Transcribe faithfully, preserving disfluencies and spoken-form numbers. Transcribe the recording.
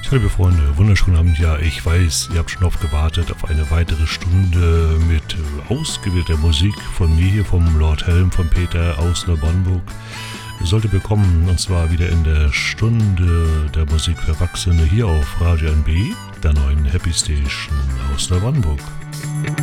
Ja, liebe Freunde, wunderschönen Abend. Ja, ich weiß, ihr habt schon oft gewartet auf eine weitere Stunde mit ausgewählter Musik von mir hier, vom Lord Helm, von Peter aus Neubrandenburg. Sollte bekommen, und zwar wieder in der Stunde der Musik für Erwachsene hier auf Radio N B, der neuen Happy Station aus Neubrandenburg.